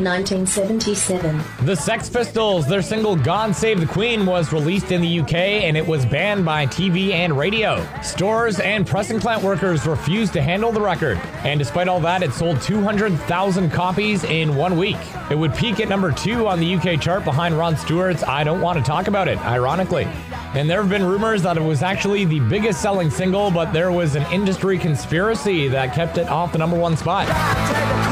1977. The Sex Pistols, their single God Save the Queen was released in the UK and it was banned by TV and radio. Stores and pressing plant workers refused to handle the record. And despite all that, it sold 200,000 copies in 1 week. It would peak at number 2 on the UK chart behind Rod Stewart's I Don't Want to Talk About It, ironically. And there have been rumors that it was actually the biggest selling single, but there was an industry conspiracy that kept it off the number 1 spot.